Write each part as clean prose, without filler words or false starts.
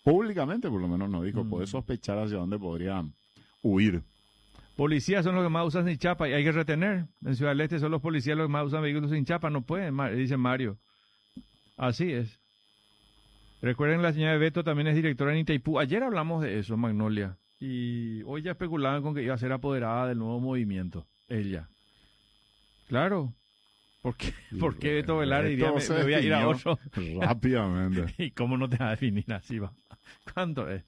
Públicamente, por lo menos, no dijo. Puede sospechar hacia dónde podrían huir. Policías son los que más usan sin chapa y hay que retener. En Ciudad del Este son los policías los que más usan vehículos sin chapa. No pueden, dice Mario. Así es. Recuerden, la señora Beto también es directora en Itaipú. Ayer hablamos de eso, Magnolia. Y hoy ya especulaban con que iba a ser apoderada del nuevo movimiento. Ella. Claro. ¿Por qué Beto Velar diría me voy a ir a otro? Rápidamente. ¿Y cómo no te va a definir así? Va? ¿Cuánto es?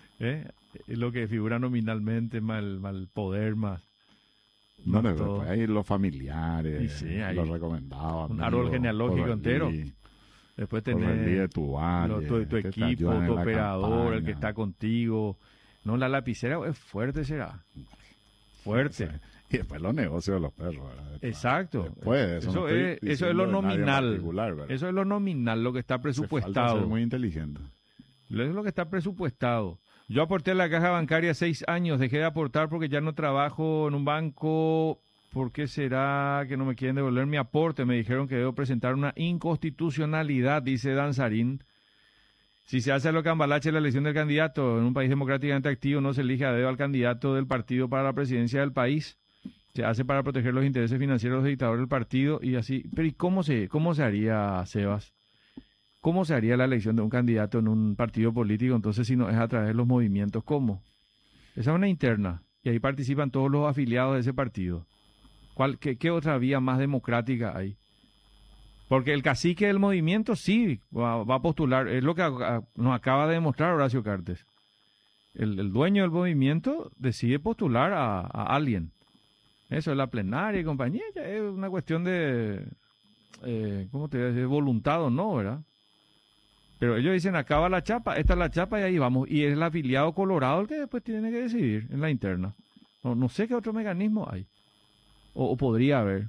Lo que figura nominalmente, más el poder, más no, después hay los familiares, sí, hay los recomendados. Un árbol genealógico entero. Después tenés tu equipo, tu operador, el que está contigo. No, la lapicera es fuerte, será. Fuerte. Sí. Y después los negocios de los perros, ¿verdad? Exacto. Después, eso es lo nominal. Eso es lo nominal, lo que está presupuestado. Falta ser muy inteligente. Eso es lo que está presupuestado. Yo aporté a la caja bancaria 6 años, dejé de aportar porque ya no trabajo en un banco. ¿Por qué será que no me quieren devolver mi aporte? Me dijeron que debo presentar una inconstitucionalidad, dice Danzarín. Si se hace a lo cambalache la elección del candidato en un país democráticamente activo, no se elige a dedo al candidato del partido para la presidencia del país. Se hace para proteger los intereses financieros del dictador del partido y así. Pero ¿y cómo se haría, Sebas? ¿Cómo se haría la elección de un candidato en un partido político? Entonces, si no es a través de los movimientos, ¿cómo? Esa es una interna y ahí participan todos los afiliados de ese partido. ¿Qué otra vía más democrática hay? Porque el cacique del movimiento sí va a postular, es lo que nos acaba de demostrar Horacio Cartes. El dueño del movimiento decide postular a alguien. Eso es la plenaria y compañía, ya es una cuestión de, ¿cómo te voy a decir? Voluntad o no, ¿verdad? Pero ellos dicen, acaba la chapa, esta es la chapa y ahí vamos. Y es el afiliado colorado el que después tiene que decidir en la interna. No sé qué otro mecanismo hay. O podría haber.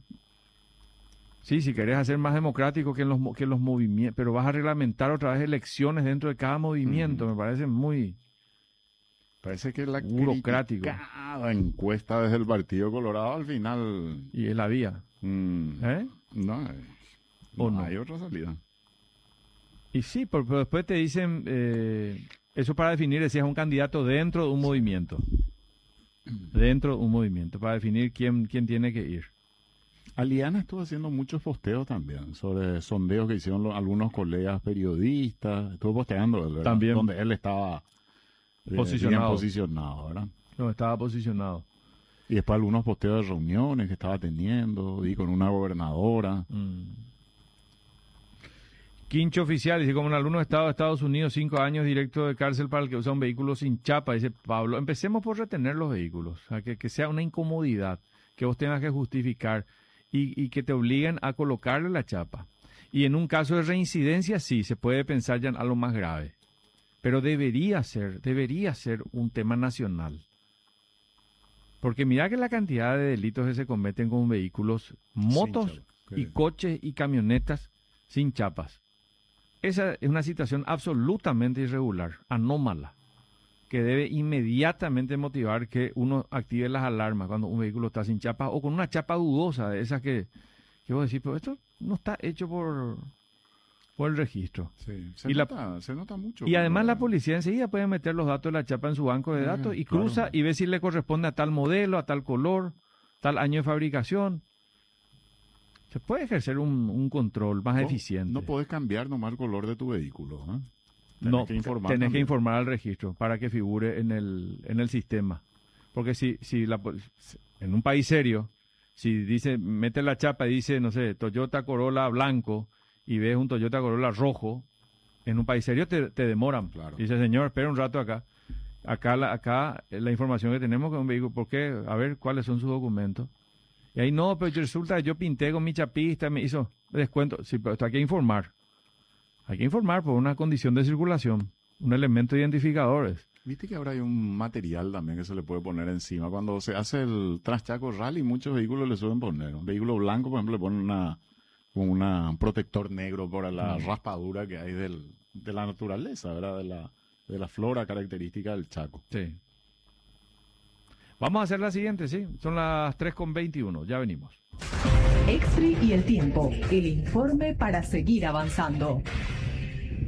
Sí, si querés hacer más democrático que los movimientos, pero vas a reglamentar otra vez elecciones dentro de cada movimiento, me parece muy... Parece que la burocrático. Cada encuesta desde el Partido Colorado al final... Y es la vía. No hay otra salida. Y sí, pero después te dicen, eso para definir, decías, un candidato dentro de un movimiento. Dentro de un movimiento, para definir quién tiene que ir. Aliana estuvo haciendo muchos posteos también sobre sondeos que hicieron algunos colegas periodistas. Estuvo posteando, ¿verdad? También. Donde él estaba bien posicionado, ¿verdad? No, estaba posicionado. Y después algunos posteos de reuniones que estaba teniendo, y con una gobernadora. Quincho Oficial dice, como un alumno de Estado de Estados Unidos, 5 años directo de cárcel para el que usa un vehículo sin chapa. Dice Pablo, empecemos por retener los vehículos, o sea, que sea una incomodidad, que vos tengas que justificar y que te obliguen a colocarle la chapa. Y en un caso de reincidencia, sí, se puede pensar ya en algo más grave. Pero debería ser un tema nacional. Porque mira que la cantidad de delitos que se cometen con vehículos, motos y coches y camionetas sin chapas. Esa es una situación absolutamente irregular, anómala, que debe inmediatamente motivar que uno active las alarmas cuando un vehículo está sin chapa o con una chapa dudosa, de esas que vos decís, pero esto no está hecho por el registro. Sí, se nota mucho. Y además la policía enseguida puede meter los datos de la chapa en su banco de datos y cruza y ve si le corresponde a tal modelo, a tal color, tal año de fabricación. Se puede ejercer un control más eficiente. No podés cambiar nomás el color de tu vehículo, ¿eh? Tenés que informar al registro para que figure en el sistema. Porque si en un país serio, si dice, mete la chapa y dice, no sé, Toyota Corolla blanco y ves un Toyota Corolla rojo, en un país serio te demoran. Claro. Dice, señor, espera un rato acá. Acá la información que tenemos con un vehículo, ¿por qué? A ver, ¿cuáles son sus documentos? Y ahí no, pero resulta que yo pinté con mi chapista, me hizo descuento. Sí, pero esto hay que informar. Hay que informar por una condición de circulación, un elemento identificador. Viste que ahora hay un material también que se le puede poner encima. Cuando se hace el Transchaco Rally, muchos vehículos le suelen poner. Un vehículo blanco, por ejemplo, le ponen un protector negro por la raspadura que hay de la naturaleza, ¿verdad? De la flora característica del Chaco. Sí. Vamos a hacer la siguiente, ¿sí? Son las 3:21, ya venimos. Extra y el tiempo, el informe para seguir avanzando.